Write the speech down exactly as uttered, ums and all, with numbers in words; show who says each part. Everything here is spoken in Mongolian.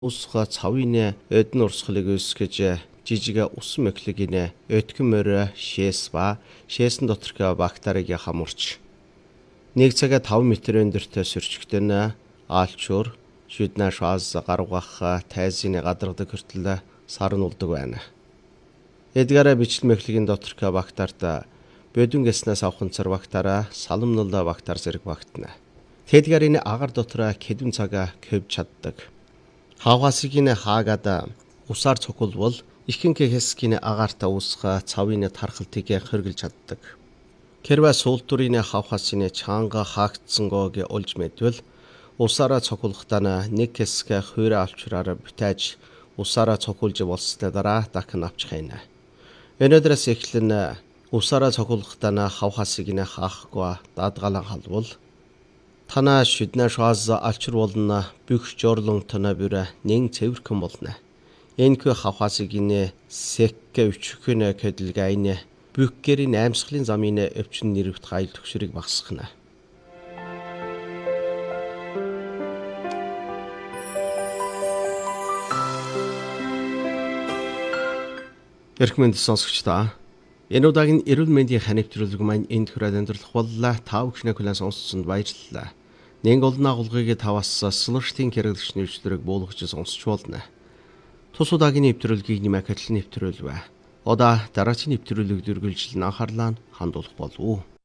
Speaker 1: Усга цавын эдэн урсгалыг үүсгэж жижигэ ус мөклөгийн өткөмөр шээс ба шээсэн доторх бактерийг хамуурч нэг цагаа таван метрийн өндөртөө сөрчгдөн аалчуур шүднэ шаас гаргах тайзын гадаргадаг хүртэл сарнуулдаг байна. Эдгээр бичлэг мөклөгийн доторх бактерт бодин гэснээс авахнцар бактера саламнал бактер зэрэг багтана. Тэдгээр энэ агаар дотор хэдэн цагаа көвж чаддаг. Хавгасгийн хаагад усаар цугулвал ихэнх хэсгийн агаарт усга цавын тархалтыг хэрглэж чаддаг. Хэрвээ суултурын хавхасын чанга хаагдсангойг олж мэдвэл усаараа цугулахдаа нэг хэсэг хуурай авчраар бүтээж усаараа цугулж болсны дараа дахин авчих юм. Өнөөдрөөс эхлэн усаараа цугулахдаа хавхасыг хаахгүй даадгалан халвал тана шүднэ шаас алчур болно бүх жорлон тана бүрэ нэн цэвэрхэн болно. Энэхүү хавхасыг нэ сэккэ өчхөнэ көдөлгайнэ бүхгэрийн аимсгалын замын өвчин нэрвт хайл төгшрийг багсгана. Эрхмэнд сонсогчдоо энэ удаагийн эрүүл мэндийн ханивтруулга маань энд хүрээд өндөрлөх боллоо. Та бүхний хүлээн сонсцонд баярлалаа. Нэг олон агуулгыг таваас слэштийн хэрэглэгч нэвтрүүлэг буулгаж сонсч болно. Тус удаагийн нэвтрүүлгийг нэмэх хэтлэн нэвтрүүлвэ. Одоо дараагийн нэвтрүүлэг дүргэлжил анхаарлаа хандуулах болов уу?